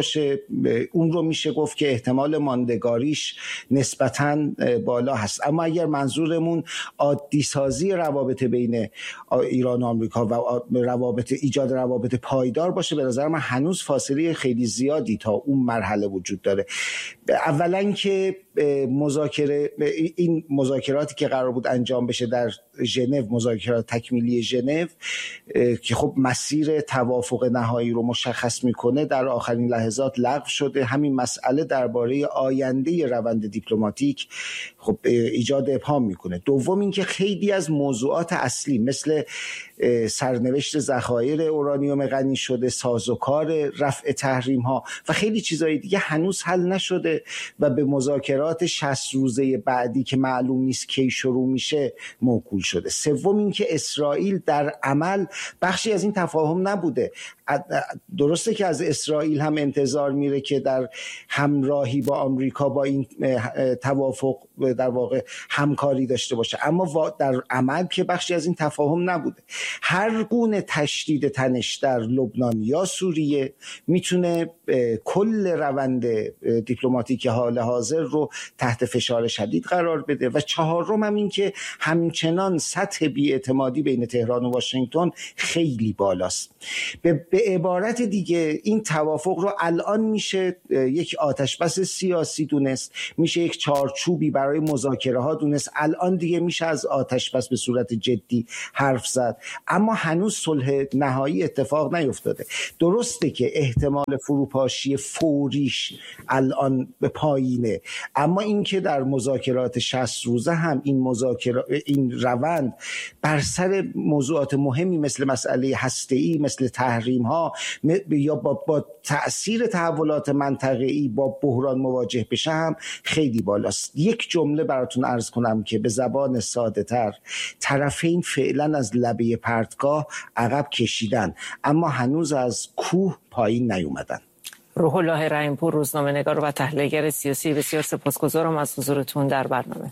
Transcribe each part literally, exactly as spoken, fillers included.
باشه اون رو میشه گفت که احتمال ماندگاریش نسبتاً بالا هست. اما اگر منظورمون عادی سازی روابط بین ایران و آمریکا و روابط ایجاد روابط پایدار باشه، به نظر من هنوز فاصله خیلی زیادی تا اون مرحله وجود داره. اولا که مذاکره این مذاکراتی که قرار بود انجام بشه در ژنو، مذاکرات تکمیلی ژنو که خب مسیر توافق نهایی رو مشخص میکنه، در آخرین لحظات لغو شده. همین مسئله درباره آینده روند دیپلماتیک خب ایجاد ابهام میکنه. دوم اینکه خیلی از موضوعات اصلی مثل سرنوشت ذخایر اورانیوم غنی شده، سازوکار رفع تحریم ها و خیلی چیزای دیگه هنوز حل نشده و به مذاکرات شصت روزه بعدی که معلوم نیست کی شروع میشه موکول شده. سوم اینکه اسرائیل در عمل بخشی از این تفاهم نبوده. درسته که از اسرائیل هم انتظار میره که در همراهی با آمریکا با این توافق در واقع همکاری داشته باشه، اما در عمل که بخشی از این تفاهم نبوده. هر گونه تشدید تنش در لبنان یا سوریه میتونه کل روند دیپلماتیک حال حاضر رو تحت فشار شدید قرار بده. و چهارم هم این که همچنان سطح بی‌اعتمادی بین تهران و واشنگتن خیلی بالاست. به عبارت دیگه این توافق رو الان میشه یک آتشبس سیاسی دونست، میشه یک چارچوبی برای مذاکره ها دونست، الان دیگه میشه از آتشبس به صورت جدی حرف زد، اما هنوز صلح نهایی اتفاق نیفتاده. درسته که احتمال فروپاشی فوریش الان به پایینه، اما اینکه در مذاکرات شصت روزه هم این مذاکرات این روند بر سر موضوعات مهمی مثل مسئله هسته‌ای، مثل تحریم ها یا با, با تأثیر تحولات منطقه‌ای با بحران مواجه بشه هم خیلی بالاست. یک جمله براتون عرض کنم که به زبان ساده تر، طرفین فعلا از لبه پرتگاه عقب کشیدن اما هنوز از کوه پایین نیومدن. روح الله رحیم‌پور، روزنامه‌نگار و تحلیلگر سیاسی، بسیار سپاسگزارم از حضورتون در برنامه.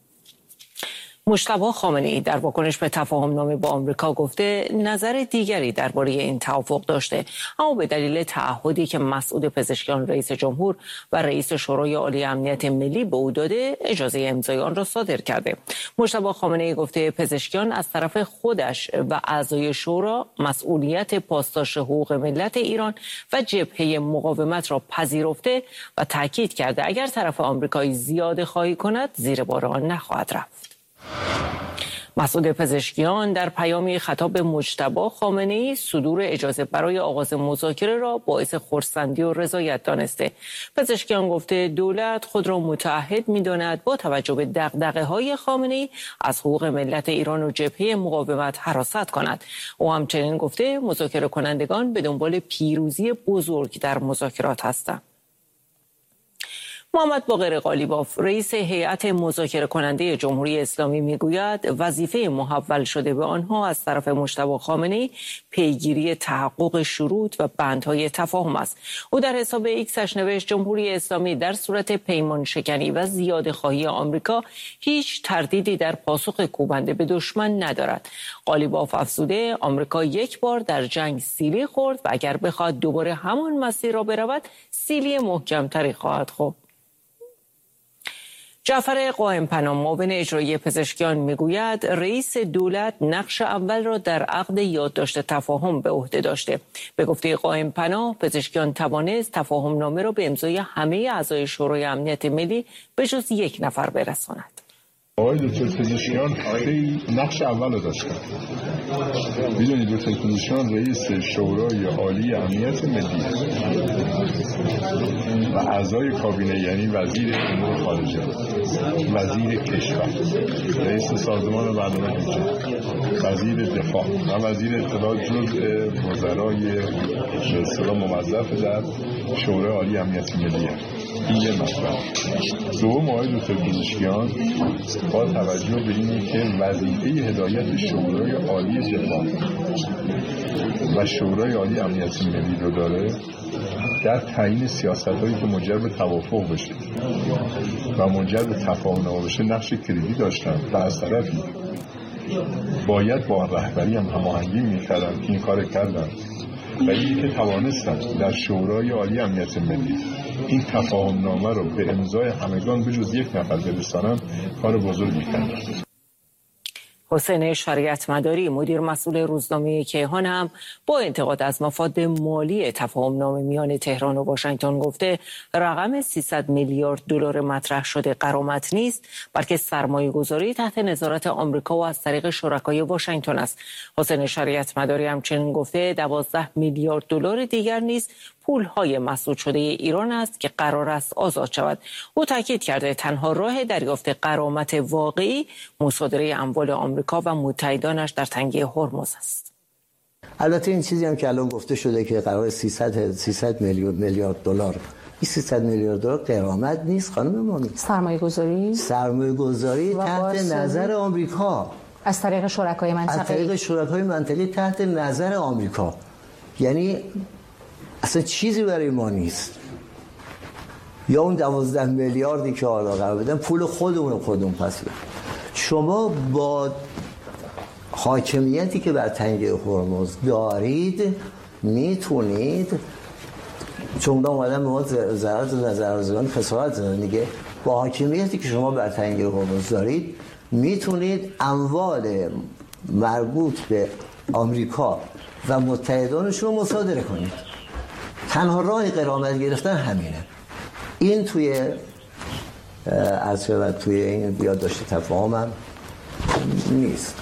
مجتبی خامنه‌ای در واکنش به تفاهم‌نامه با آمریکا گفته نظر دیگری درباره این توافق داشته، اما به دلیل تعهدی که مسعود پزشکیان رئیس جمهور و رئیس شورای عالی امنیت ملی به او داده اجازه امضای آن را صادر کرده. مجتبی خامنه‌ای گفته پزشکیان از طرف خودش و اعضای شورا مسئولیت پاسداشت حقوق ملت ایران و جبهه مقاومت را پذیرفته و تاکید کرده اگر طرف آمریکایی زیاده خواهی کند زیر بار آن نخواهد رفت. مسعود پزشکیان در پیامی خطاب به مجتبی خامنه‌ای صدور اجازه برای آغاز مذاکره را باعث خرسندی و رضایت دانسته. پزشکیان گفته دولت خود را متعهد می‌داند با توجه به دغدغه‌های خامنه‌ای از حقوق ملت ایران و جبهه مقاومت حراست کند. او همچنین گفته مذاکره کنندگان به دنبال پیروزی بزرگ در مذاکرات هستند. محمد باقر قالیباف رئیس هیئت مذاکره کننده جمهوری اسلامی میگوید وظیفه محول شده به آنها از طرف مجتبی خامنه‌ای پیگیری تحقق شروط و بندهای تفاهم است. او در حساب ایکسش نوشت جمهوری اسلامی در صورت پیمان شکنی و زیاده خواهی آمریکا هیچ تردیدی در پاسخ کوبنده به دشمن ندارد. قالیباف افزوده آمریکا یک بار در جنگ سیلی خورد و اگر بخواهد دوباره همان مسیر را برود سیلی محکمتری خواهد خورد. جعفر قائم‌پناه معاون اجرایی پزشکیان میگوید رئیس دولت نقش اول را در عقد یادداشت تفاهم به عهده داشته. به گفته قائم‌پناه پزشکیان توانست تفاهم نامه را به امضای همه اعضای شورای امنیت ملی به جز یک نفر برساند. آقای دکتر پزشکیان خیلی نقش اول رو داشتن. میدونید دکتر پزشکیان رئیس شورای عالی امنیت ملی و اعضای کابینه یعنی وزیر امور خارجه، وزیر کشور، رئیس سازمان برنامه وزیر دفاع و وزیر اطلاعات جزء وزرای به اصطلاح موظف در شورای عالی امنیت ملی. این یه مطلب. دوم آقای دکتر پزشکیان با توجه به اینه که وظیفه هدایت شورای عالی دفاع و شورای عالی امنیت ملی رو داره در تعیین سیاست‌هایی که منجر به توافق بشه و منجر به تفاهم بشه نقش کلیدی داشتن و از طرفی باید با رهبری هم هماهنگی می‌کردن که این کار کردن. و اینکه توانستن در شورای عالی امنیت ملی این تفاهم نامه رو به امضای همگان به جز یک نفر برسانن کار بزرگی کردن. حسین شریعت مداری مدیر مسئول روزنامه کیهان هم با انتقاد از مفاد مالی تفاهم نامه میان تهران و واشنگتن گفته رقم سیصد میلیارد دلار مطرح شده غرامت نیست، بلکه سرمایه گذاری تحت نظارت آمریکا و از طریق شرکای واشنگتن است. حسین شریعت مداری همچنین گفته دوازده میلیارد دلار دیگر نیز پول‌های مسدود شده ایران است که قرار است آزاد شود. او تاکید کرده تنها راه دریافت غرامت واقعی مصادره اموال آمریکا و متحدانش در تنگه هرمز است. البته این چیزی هم که الان گفته شده که قرار سیصد میلیون میلیارد دلار، این سیصد میلیارد دلار غرامت نیست خانم مامی. سرمایه گذاری سرمایه گذاری تحت نظر آمریکا از طریق شرکای منطقه‌ای از طریق شرکای منطقه‌ای تحت نظر آمریکا. یعنی اصلا چیزی برای ما نیست. یا اون دوازده میلیاردی که حالا قرار بدن پول خودمون خودمون پس بدن. شما با حاکمیتی که بر تنگه هرمز دارید میتونید، چون اومدن به ما ضررات و ضررزدگان خسارت زدن دیگه، با حاکمیتی که شما بر تنگه هرمز دارید میتونید اموال مربوط به آمریکا و متحدانش رو مصادره کنید. تنها راه غرامت گرفتن همینه. این توی از شود توی این یادداشت تفاهم هم نیست.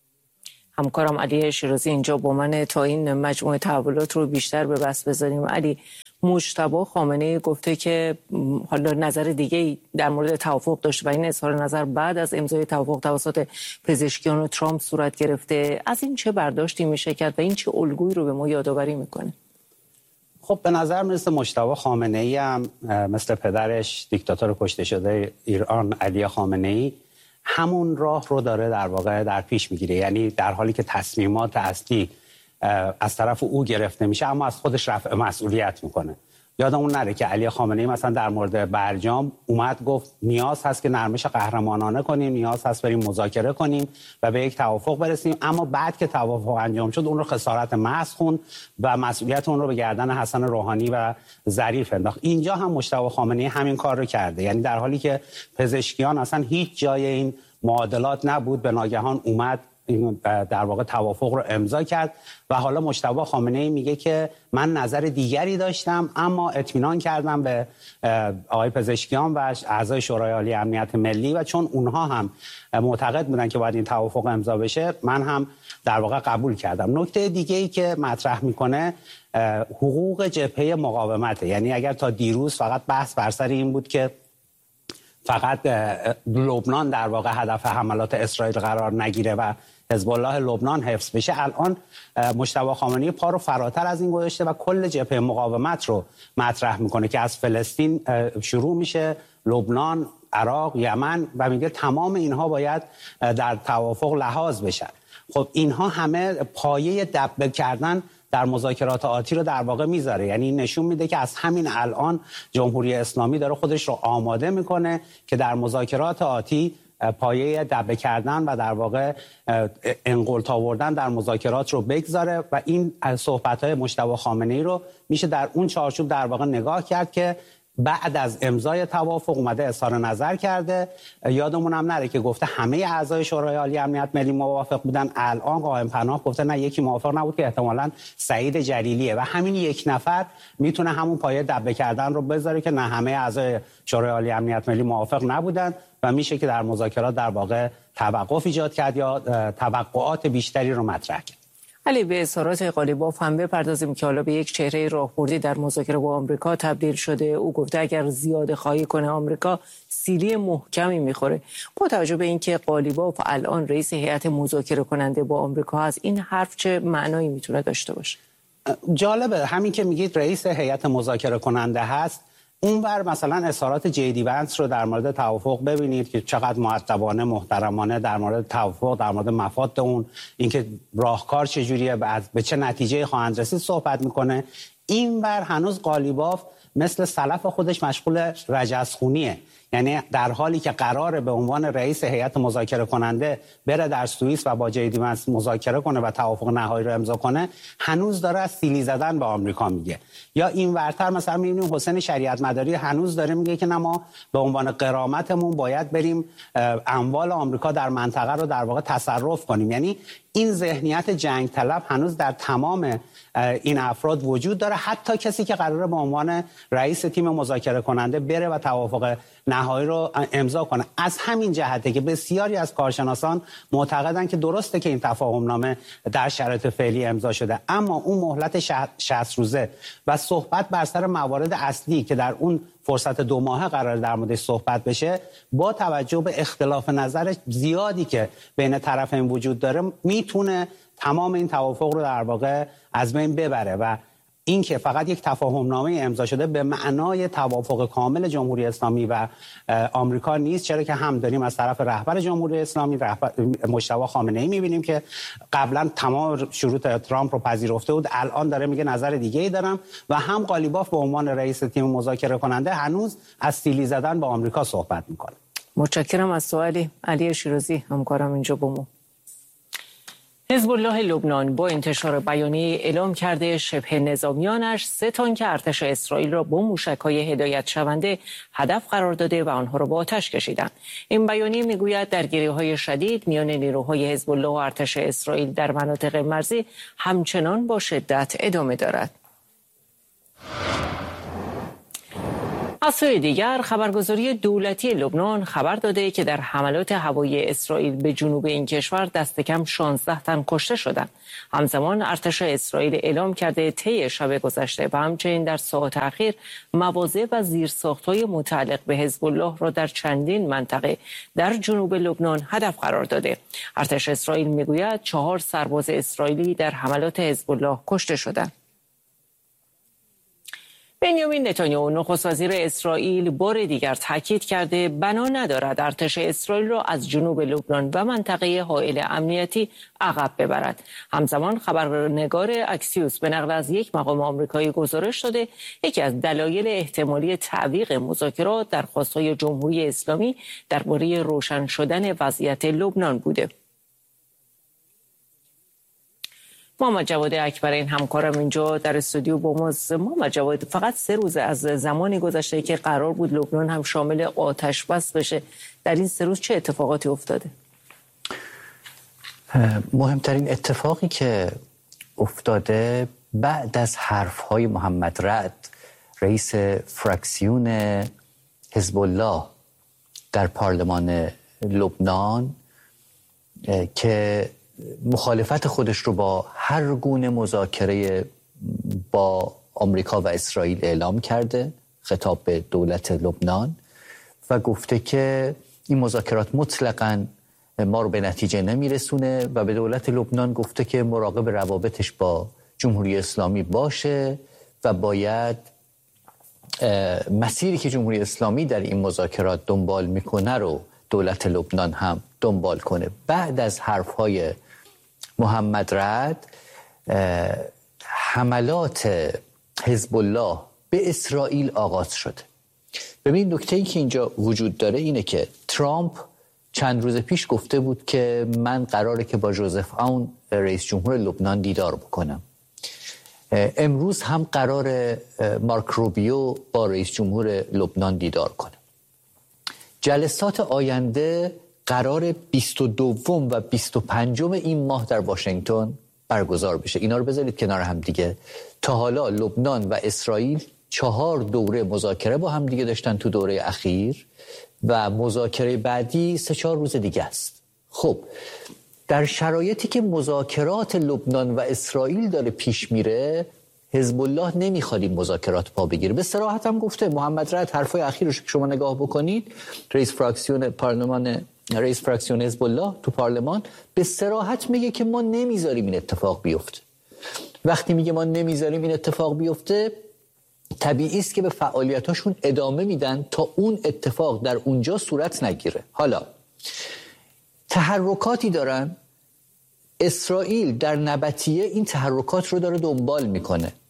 همکارم علی شیرازی اینجا با من تا این مجموعه تحولات رو بیشتر به بس بذاریم. علی، مجتبی خامنه‌ای گفته که حالا نظر دیگه در مورد توافق داشته و این اظهار نظر بعد از امضای توافق توسط پزشکیان و ترامپ صورت گرفته. از این چه برداشتی میشه کرد و این چه الگویی رو به ما یادآوری میکنه؟ خب به نظر میرسه مجتبی خامنه‌ای هم مثل پدرش دیکتاتور کشته شده ایران علی خامنه‌ای همون راه رو داره در واقع در پیش میگیره. یعنی در حالی که تصمیمات اصلی از طرف او گرفته میشه اما از خودش رفع مسئولیت میکنه. یادمون نره که علی خامنه‌ای مثلا در مورد برجام اومد گفت نیاز هست که نرمش قهرمانانه کنیم، نیاز هست بریم مذاکره کنیم و به یک توافق برسیم، اما بعد که توافق انجام شد اون رو خسارت محض خوند و مسئولیت اون رو به گردن حسن روحانی و ظریف انداخت. اینجا هم مجتبی خامنه‌ای همین کار رو کرده. یعنی در حالی که پزشکیان اصلا هیچ جای این معادلات نبود، به ناگهان اومد در واقع توافق رو امضا کرد و حالا مجتبی خامنه‌ای میگه که من نظر دیگری داشتم اما اطمینان کردم به آقای پزشکیان و اعضای شورای عالی امنیت ملی و چون اونها هم معتقد بودن که باید این توافق امضا بشه من هم در واقع قبول کردم. نکته دیگه‌ای که مطرح میکنه حقوق جبهه مقاومته. یعنی اگر تا دیروز فقط بحث بر سر این بود که فقط لبنان در واقع هدف حملات اسرائیل قرار نگیره و حزب الله لبنان حفظ بشه، الان مجتبی خامنه‌ای پا رو فراتر از این گذاشته و کل جبهه مقاومت رو مطرح میکنه که از فلسطین شروع میشه، لبنان، عراق، یمن و میگه تمام اینها باید در توافق لحاظ بشن. خب اینها همه پایه دبه کردن در مذاکرات آتی رو در واقع میذاره. یعنی نشون میده که از همین الان جمهوری اسلامی داره خودش رو آماده میکنه که در مذاکرات آتی پایه دبه کردن و در واقع انقلت آوردن در مذاکرات رو بگذاره و این صحبت‌های مجتبی خامنه‌ای رو میشه در اون چارچوب در واقع نگاه کرد که بعد از امضای توافق اومده اظهار نظر کرده. یادمون هم نره که گفته همه اعضای شورای عالی امنیت ملی موافق بودن، الان قائم پناه گفته نه یکی موافق نبود که احتمالاً سعید جلیلیه و همین یک نفر میتونه همون پایه دبه کردن رو بذاره که نه همه اعضای شورای عالی امنیت ملی موافق نبودن و میشه که در مذاکرات در واقع توقف ایجاد کرد یا توقعات بیشتری رو مطرح کرد. علی، به اظهارات قالیباف هم بپردازیم که حالا به یک چهره راهبردی در مذاکره با آمریکا تبدیل شده. او گفته اگر زیاده خواهی کنه آمریکا سیلی محکمی میخوره. با توجه به اینکه قالیباف الان رئیس هیئت مذاکره کننده با آمریکا هست، این حرف چه معنایی میتونه داشته باشه؟ جالبه همین که میگید رئیس هیئت مذاکره کننده هست، اونور مثلا اظهارات جیدی ونس رو در مورد توافق ببینید که چقدر مؤدبانه محترمانه در مورد توافق، در مورد مفاد اون، اینکه راهکار چجوریه، بعد به چه نتیجه خواهند رسید صحبت میکنه. اینور هنوز قالیباف مثل سلف خودش مشغول رجزخونیه. یعنی در حالی که قراره به عنوان رئیس هیئت مذاکره کننده بره در سوئیس و با جی دی وانس مذاکره کنه و توافق نهایی رو امضا کنه، هنوز داره از سیلی زدن به آمریکا میگه. یا این ورتر مثلا میبینیم حسین شریعت مداری هنوز داره میگه که نه ما به عنوان غرامتمون باید بریم اموال آمریکا در منطقه رو در واقع تصرف کنیم. یعنی این ذهنیت جنگ طلب هنوز در تمام این افراد وجود داره، حتی کسی که قراره به عنوان رئیس تیم مذاکره کننده بره و توافق نهایی رو امضا کنه. از همین جهته که بسیاری از کارشناسان معتقدن که درسته که این تفاهم نامه در شرایط فعلی امضا شده، اما اون مهلت شصت روزه و صحبت بر سر موارد اصلی که در اون فرصت دو ماهه قرار در موردش صحبت بشه، با توجه به اختلاف نظر زیادی که بین طرفین وجود داره میتونه تمام این توافق رو در واقع از بین ببره و این که فقط یک تفاهم نامه امضا شده به معنای توافق کامل جمهوری اسلامی و آمریکا نیست، چرا که هم داریم از طرف رهبر جمهوری اسلامی رهبر مجتبی خامنه‌ای می‌بینیم که قبلا تمام شروط ترامپ رو پذیرفته بود، الان داره میگه نظر دیگه‌ای دارم، و هم قالیباف به عنوان رئیس تیم مذاکره کننده هنوز از سیلی زدن با آمریکا صحبت می‌کنه. متشکرم از سوالی. علی شیرازی همکارم اینجا با ما. حزب الله لبنان با انتشار بیانیه اعلام کرده شبه نظامیانش سه تانک ارتش اسرائیل را با موشک‌های هدایت شونده هدف قرار داده و آنها را با آتش کشیدند. این بیانیه میگوید درگیری‌های شدید میان نیروهای حزب الله و ارتش اسرائیل در مناطق مرزی همچنان با شدت ادامه دارد. از سوی دیگر خبرگزاری دولتی لبنان خبر داده که در حملات هوایی اسرائیل به جنوب این کشور دست کم شانزده تن کشته شدند. همزمان ارتش اسرائیل اعلام کرده طی شب گذشته و همچنین در ساعات اخیر مواضع و زیرساخت‌های متعلق به حزب الله را در چندین منطقه در جنوب لبنان هدف قرار داده. ارتش اسرائیل میگوید چهار سرباز اسرائیلی در حملات حزب الله کشته شدند. بنیامین نتانیاهو نخست وزیر اسرائیل بار دیگر تاکید کرده بنا ندارد ارتش اسرائیل را از جنوب لبنان و منطقه حائل امنیتی عقب ببرد. همزمان خبرنگار اکسیوس به نقل از یک مقام آمریکایی گزارش داده یکی از دلایل احتمالی تعویق مذاکرات درخواست‌های جمهوری اسلامی درباره روشن شدن وضعیت لبنان بوده. محمد جواد اکبرین همکارم اینجا در استودیو با ماست. محمد جواد، فقط سه روز از زمانی گذشته که قرار بود لبنان هم شامل آتش بس بشه، در این سه روز چه اتفاقاتی افتاده؟ مهمترین اتفاقی که افتاده بعد از حرف‌های محمد رعد رئیس فراکسیون حزب الله در پارلمان لبنان که مخالفت خودش رو با هر گونه مذاکره با آمریکا و اسرائیل اعلام کرده، خطاب به دولت لبنان، و گفته که این مذاکرات مطلقاً ما رو به نتیجه نمیرسونه و به دولت لبنان گفته که مراقب روابطش با جمهوری اسلامی باشه و باید مسیری که جمهوری اسلامی در این مذاکرات دنبال میکنه رو دولت لبنان هم دنبال کنه. بعد از حرفهای محمد رعد حملات حزب الله به اسرائیل آغاز شده. ببین نکته‌ای که اینجا وجود داره اینه که ترامپ چند روز پیش گفته بود که من قراره که با جوزف اون رئیس جمهور لبنان دیدار بکنم. امروز هم قرار مارک روبیو با رئیس جمهور لبنان دیدار کنه. جلسات آینده قرار بیست و دوم و بیست و پنجم این ماه در واشنگتن برگزار بشه. اینا رو بذارید کنار هم دیگه. تا حالا لبنان و اسرائیل چهار دوره مذاکره با هم دیگه داشتن تو دوره اخیر و مذاکره بعدی سه چهار روز دیگه است. خب در شرایطی که مذاکرات لبنان و اسرائیل داره پیش میره، حزب الله نمیخواد این مذاکرات پا بگیره. به صراحت هم گفته محمد رعد، حرفای اخیرش که شما نگاه بکنید، رئیس فراکسیون پارلمان رئیس فراکسیون حزب الله تو پارلمان به صراحت میگه که ما نمیذاریم این اتفاق بیفته. وقتی میگه ما نمیذاریم این اتفاق بیفته، طبیعی است که به فعالیتاشون ادامه میدن تا اون اتفاق در اونجا صورت نگیره. حالا تحرکاتی دارن، اسرائیل در نبطیه این تحرکات رو داره دنبال میکنه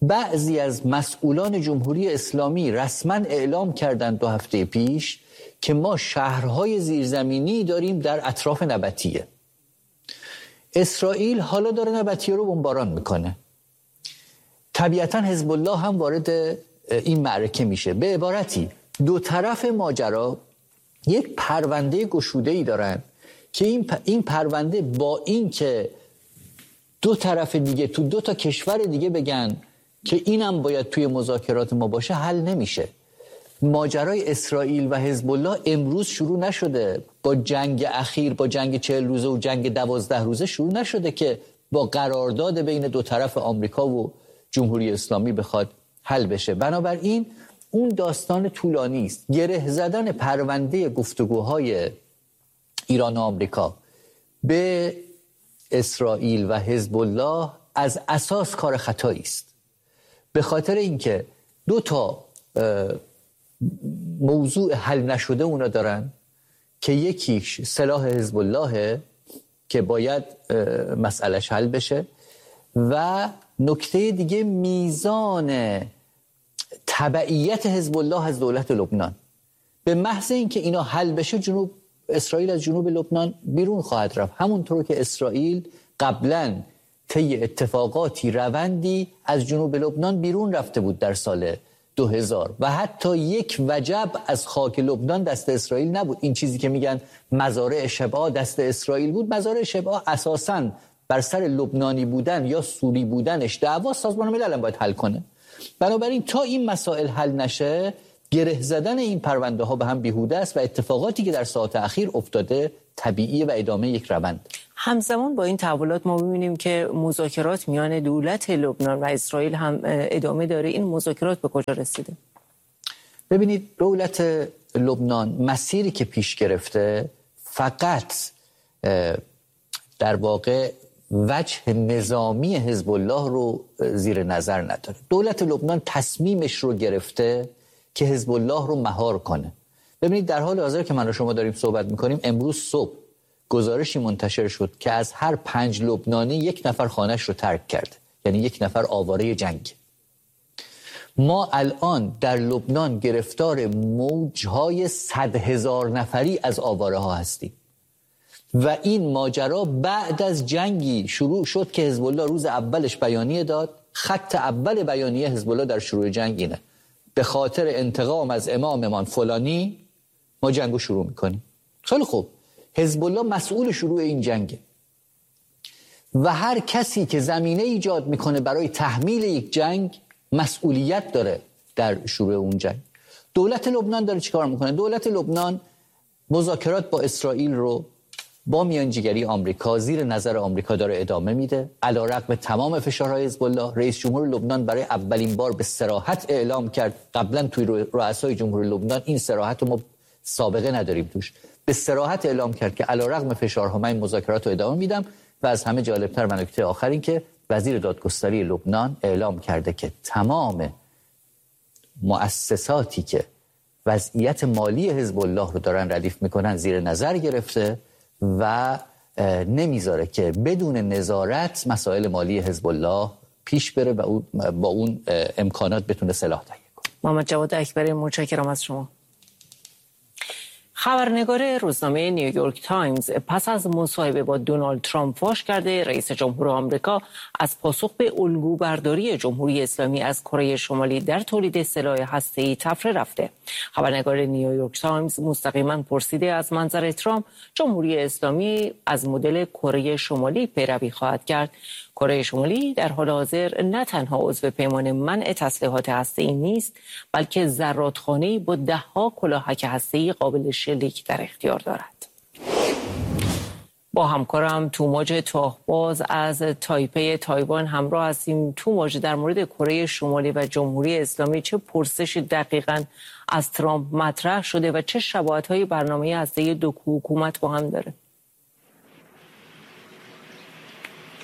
بعضی از مسئولان جمهوری اسلامی رسما اعلام کردند دو هفته پیش که ما شهرهای زیرزمینی داریم در اطراف نبطیه. اسرائیل حالا داره نبطیه رو بمباران میکنه. طبیعتا حزب الله هم وارد این معرکه میشه. به عبارتی دو طرف ماجرا یک پرونده گشوده‌ای دارن که این این پرونده با این که دو طرف دیگه تو دو تا کشور دیگه بگن که اینم باید توی مذاکرات ما باشه حل نمیشه. ماجرای اسرائیل و حزب الله امروز شروع نشده، با جنگ اخیر، با جنگ چهل روزه و جنگ دوازده روزه شروع نشده که با قرارداد بین دو طرف آمریکا و جمهوری اسلامی بخواد حل بشه. بنابراین اون داستان طولانی است. گره زدن پرونده گفتگوهای ایران و آمریکا به اسرائیل و حزب الله از اساس کار خطایی است، به خاطر اینکه دو تا موضوع حل نشده اونا دارن که یکیش سلاح حزب الله که باید مسئلهش حل بشه و نکته دیگه میزان تبعیت حزب الله از دولت لبنان. به محض اینکه اینا حل بشه جنوب اسرائیل از جنوب لبنان بیرون خواهد رفت، همونطور که اسرائیل قبلا طی اتفاقاتی روندی از جنوب لبنان بیرون رفته بود در سال دو هزار و حتی یک وجب از خاک لبنان دست اسرائیل نبود. این چیزی که میگن مزارع شبعا دست اسرائیل بود، مزارع شبعا اساساً بر سر لبنانی بودن یا سوری بودنش دعوا سازمان ملل هم باید حل کنه. بنابراین تا این مسائل حل نشه گره زدن این پرونده ها به هم بیهوده است و اتفاقاتی که در ساعات اخیر افتاده طبیعی و ادامه یک روند. همزمان با این تحولات ما می‌بینیم که مذاکرات میان دولت لبنان و اسرائیل هم ادامه داره. این مذاکرات به کجا رسیده؟ ببینید دولت لبنان مسیری که پیش گرفته فقط در واقع وجه نظامی حزب الله رو زیر نظر نداره. دولت لبنان تصمیمش رو گرفته که حزب الله رو مهار کنه. ببینید در حال حاضر که من و شما داریم صحبت میکنیم، امروز صبح گزارشی منتشر شد که از هر پنج لبنانی یک نفر خانه‌اش رو ترک کرد، یعنی یک نفر آواره جنگ. ما الان در لبنان گرفتار موجهای صد هزار نفری از آواره ها هستیم و این ماجرا بعد از جنگی شروع شد که حزب الله روز اولش بیانیه داد. خط اول بیانیه حزب الله در شروع جنگ اینه: به خاطر انتقام از اماممان فلانی ما جنگو شروع میکنیم. خیلی خوب، حزب الله مسئول شروع این جنگه و هر کسی که زمینه ایجاد میکنه برای تحمیل یک جنگ مسئولیت داره در شروع اون جنگ. دولت لبنان داره چیکار میکنه؟ دولت لبنان مذاکرات با اسرائیل رو با میانجیگری آمریکا زیر نظر آمریکا داره ادامه میده. علیرغم تمام فشارهای حزب الله، رئیس جمهور لبنان برای اولین بار به صراحت اعلام کرد، قبلا توی رؤسای جمهور لبنان این صراحت رو ما سابقه نداریم توش، به صراحت اعلام کرد که علیرغم فشارها من مذاکرات رو ادامه میدم. و از همه جالبتر و نکته آخر این که وزیر دادگستری لبنان اعلام کرده که تمام مؤسساتی که وضعیت مالی حزب الله رو دارن ردیف میکنن زیر نظر گرفته و نمیذاره که بدون نظارت مسائل مالی حزب الله پیش بره و با اون امکانات بتونه سلاح تهیه کنه. محمد جواد اکبری، متشکرم از شما. خبرنگار روزنامه نیویورک تایمز پس از مصاحبه با دونالد ترامپ فاش کرده رئیس جمهور آمریکا از پاسخ به الگو برداری جمهوری اسلامی از کره شمالی در تولید سلاح هسته‌ای طفره رفته. خبرنگار نیویورک تایمز مستقیما پرسیده از منظر ترامپ جمهوری اسلامی از مدل کره شمالی پیروی خواهد کرد. کره شمالی در حال حاضر نه تنها عضو پیمان منع تسلیحات هسته‌ای نیست، بلکه زرادخانه‌ای با ده‌ها کلاهک هسته‌ای قابل شلیک در اختیار دارد. با همکارم توماج تاهباز از تایپی تایوان همراه هستیم. توماج، در مورد کره شمالی و جمهوری اسلامی چه پرسشی دقیقاً از ترامپ مطرح شده و چه شباهت‌های برنامه هسته‌ای دو حکومت با هم داره؟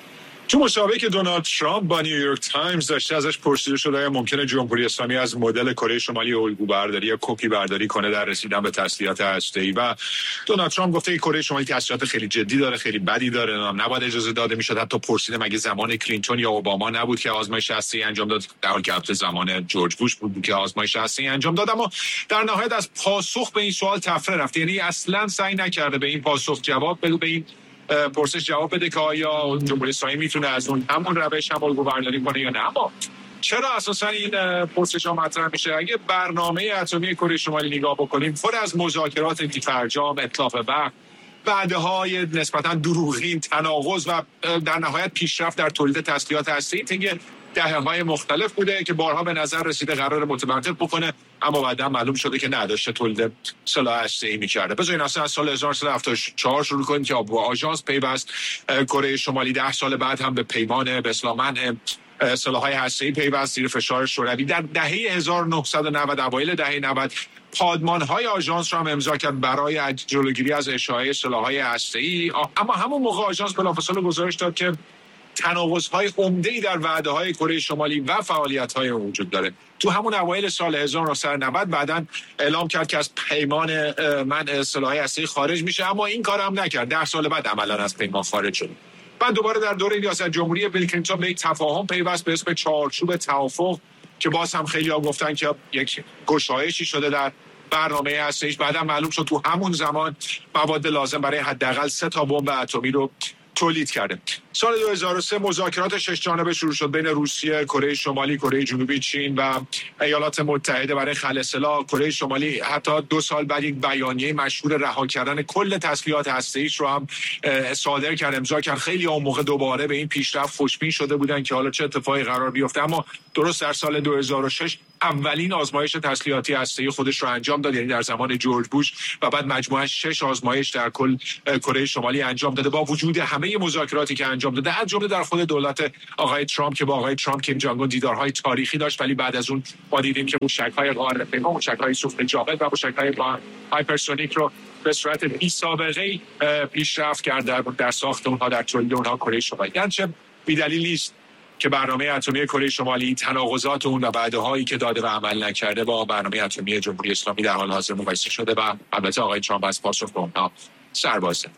تو مسابقه که دونالد ترامپ با نیویورک تایمز داشته ازش پرسیده شده آیا ممکنه جمهوری اسلامی از مدل کره شمالی الگو برداری یا کپی برداری کنه در رسیدن به تسلیحات هسته‌ای و دونالد ترامپ گفته که کره شمالی تسلیحات خیلی جدی داره، خیلی بدی داره، نباید اجازه داده میشد. حتی پرسیده مگه زمان کلینتون یا اوباما نبود که آزمایش هسته‌ای انجام داد، در حالی که البته زمان جورج بوش بود که آزمایش هسته‌ای انجام داد. اما در نهایت از پاسخ به این سوال تفره رفت، یعنی اصلا سعی نکرده به این پاسخ جواب بده، به این پرسش جواب بده که آیا جمهوری اسلامی میتونه از اون همون روش هم الگو برداری کنه یا نه. اما چرا اساسا این پرسش ها مطرح میشه؟ اگه برنامه اتمی کره شمالی نگاه بکنیم، پر از مذاکرات بی‌فرجام، اتلاف وقت، وعده‌های نسبتا دروغین، تناقض و در نهایت پیشرفت در تولید تسلیحات هسته‌ای طی دهه‌های مختلف بوده که بارها به نظر رسیده قرار متوقف بکنه، اما بعدا معلوم شده که نداشته تولید سلاح هسته‌ای می‌کرده. بذارین اصلا از سال هزار و سیصد و هفتاد و چهار شروع کنیم که با آژانس پیوست کره شمالی، ده سال بعد هم به پیمان به اصلاح منع سلاح‌های هسته‌ای پیوست زیر فشار شوروی. در دهه هزار و نهصد و نود، اوایل دهه نود، پادمان‌های آژانس را هم امضا کرد برای جلوگیری از اشاعه سلاح‌های هسته‌ای. اما همون موقع آژانس بلافاصله گزارش داد که تناقض‌های عمده‌ای در وعده‌های کره شمالی و فعالیت‌های وجود داره. تو همون اوایل سال هزار و نهصد و نود بعداً اعلام کرد که از پیمان منع سلاح‌های هسته‌ای خارج میشه، اما این کار هم نکرد. ده سال بعد عملاً از پیمان خارج شد. بعد دوباره در دوره ریاست جمهوری بیل کلینتون به یک تفاهم پیوست به اسم چارچوب توافق که باز هم خیلی‌ها گفتن که یک گشایشی شده در برنامه هسته‌ایش. بعداً معلوم شد تو همون زمان مواد لازم برای حداقل سه تا بمب اتمی رو تولید کرده. سال دو هزار و سه مذاکرات شش جانبه شروع شد بین روسیه، کره شمالی، کره جنوبی، چین و ایالات متحده برای خلع سلاح. کره شمالی حتی دو سال بعد یک بیانیه مشهور رها کردن کل تسلیحات هسته‌ایش رو هم صادر کرد، امضا کرد. خیلی اون موقع دوباره به این پیشرفت خوشبین شده بودن که حالا چه اتفاقی قرار بیفته. اما درست در سال دو هزار و شش اولین آزمایش تسلیحاتی هسته‌ای خودش رو انجام داد، یعنی در زمان جورج بوش، و بعد مجموعاً شش آزمایش در کل کره شمالی انجام داده با وجود همه مذاکراتی که انجام داده، از جمله در خود دولت آقای ترامپ که با آقای ترامپ کیم جانگ اون دیدارهای تاریخی داشت، ولی بعد از اون ما دیدیم که موشک‌های غار پیما، موشک‌های سوخت جاود و موشک‌های هایپرسونیک رو به صورت بی سابقه پیشرفت کرده در ساخت اونها، در تولید اونها کره شمالی. گرچه بی‌دلیل نیست که برنامه اتمی کره شمالی، تناقضات اون و وعده‌هایی که داده و عمل نکرده با برنامه اتمی جمهوری اسلامی در حال حاضر مقایسه شده و البته آقای ترامپ از پاسخ به اونها سربازه.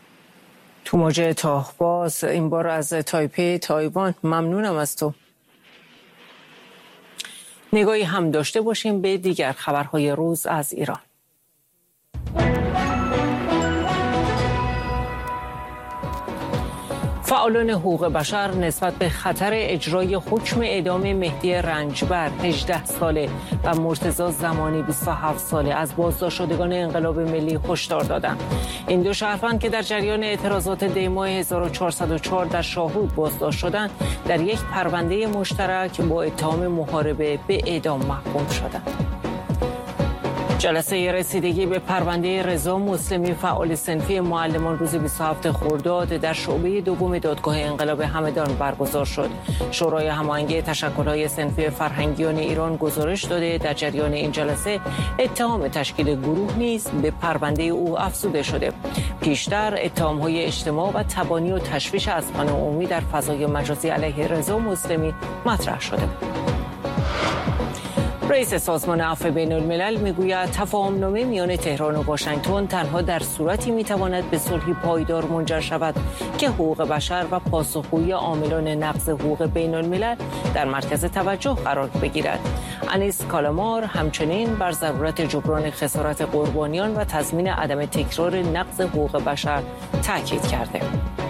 تو موج تاهباز این بار از تایپی تایوان، ممنونم از تو. نگاهی هم داشته باشیم به دیگر خبرهای روز از ایران. فعالان حقوق بشر نسبت به خطر اجرای حکم اعدام مهدی رنجبر هجده ساله و مرتضی زمانی بیست و هفت ساله از بازداشت شدگان انقلاب ملی هشدار دادند. این دو شهروند که در جریان اعتراضات دی ماه هزار و چهارصد و چهار در شاهرود بازداشت شدند، در یک پرونده مشترک با اتهام محاربه به اعدام محکوم شدند. جلسه رسیدگی به پرونده رضا مسلمی فعال صنفی معلمان روز بیست و هفتم خرداد در شعبه دوم دادگاه انقلاب همدان برگزار شد. شورای هماهنگی تشکل‌های صنفی فرهنگیان ایران گزارش داده در جریان این جلسه اتهام تشکیل گروه نیز به پرونده او افزوده شده. پیشتر اتهام‌های اجتماع و تبانی و تشویش اذهان عمومی در فضای مجازی علیه رضا مسلمی مطرح شده. رئیس سازمان عفو بین الملل میگوید تفاهم‌نامه میان تهران و واشنگتن تنها در صورتی میتواند به صلحی پایدار منجر شود که حقوق بشر و پاسخگویی عاملان نقض حقوق بین الملل در مرکز توجه قرار بگیرد. انیس کالامار همچنین بر ضرورت جبران خسارت قربانیان و تضمین عدم تکرار نقض حقوق بشر تاکید کرده.